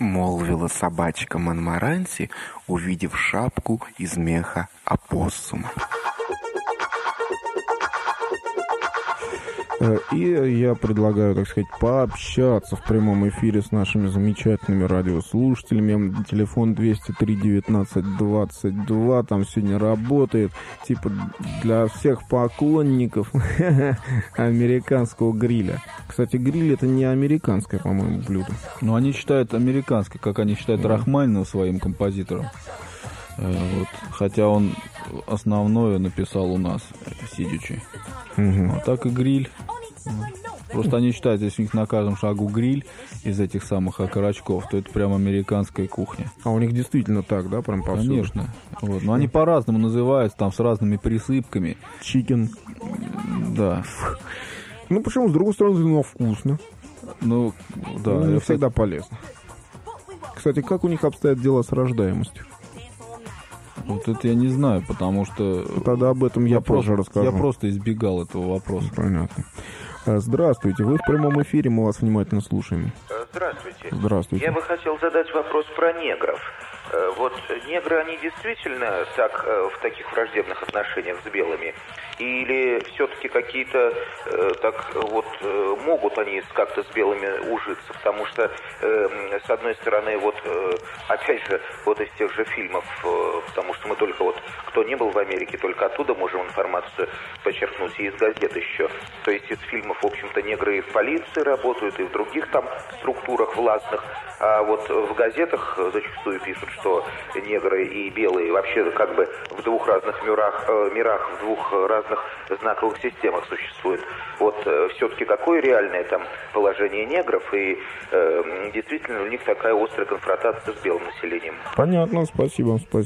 молвила собачка Монморанси, увидев шапку из меха опоссума. И я предлагаю, так сказать, пообщаться в прямом эфире с нашими замечательными радиослушателями. Телефон 203-19-22, там сегодня работает, типа для всех поклонников американского гриля. Кстати, гриль — это не американское, по-моему, блюдо. Но они считают американское, как они считают Рахманинова своим композитором. Вот. Хотя он основное написал у нас, сидячи. А так и гриль. Просто они считают, если у них на каждом шагу гриль из этих самых окорочков, то это прям американская кухня. А у них действительно так, да, прям повсюду? Конечно. Вот. Но они по-разному называются, там с разными присыпками. Чикен. Да. Ну почему, с другой стороны, ну, вкусно. Ну, да. Не всегда полезно. Кстати, как у них обстоят дела с рождаемостью? Вот это я не знаю, потому что... Тогда об этом я позже расскажу. Я просто избегал этого вопроса. Понятно. Здравствуйте, вы в прямом эфире, мы вас внимательно слушаем. Здравствуйте. Здравствуйте. Я бы хотел задать вопрос про негров. Вот негры, они действительно так в таких враждебных отношениях с белыми? Или все-таки какие-то могут они как-то с белыми ужиться? Потому что, с одной стороны, опять же, вот из тех же фильмов, потому что мы только кто не был в Америке, только оттуда можем информацию подчеркнуть, и из газет еще. То есть из фильмов, в общем-то, негры и в полиции работают, и в других там структурах властных. А вот в газетах зачастую пишут, что негры и белые вообще как бы в двух разных мирах, в двух разных знаковых системах существуют. Вот все-таки какое реальное там положение негров, и действительно у них такая острая конфронтация с белым населением? Понятно, спасибо.